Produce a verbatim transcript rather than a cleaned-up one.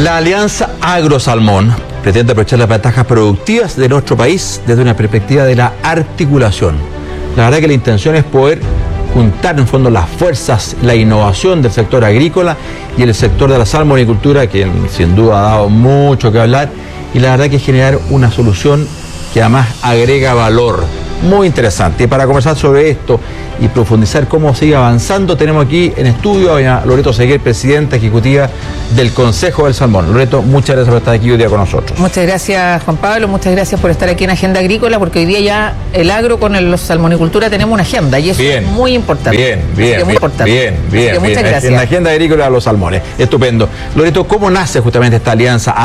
La Alianza Agrosalmón pretende aprovechar las ventajas productivas de nuestro país desde una perspectiva de la articulación. La verdad que la intención es poder juntar en fondo las fuerzas, la innovación del sector agrícola y el sector de la salmonicultura, que sin duda ha dado mucho que hablar, y la verdad que es generar una solución que además agrega valor. Muy interesante. Y para conversar sobre esto y profundizar cómo sigue avanzando, tenemos aquí en estudio a doña Loreto Seguer, presidenta ejecutiva del Consejo del Salmón. Loreto, muchas gracias por estar aquí hoy día con nosotros. Muchas gracias, Juan Pablo, muchas gracias por estar aquí en Agenda Agrícola, porque hoy día ya el agro con el, la salmonicultura tenemos una agenda y eso bien, es muy importante. Bien, bien, muy bien, importante. bien, bien, Muchas bien. gracias. En la agenda agrícola de los salmones. Estupendo. Loreto, ¿cómo nace justamente esta alianza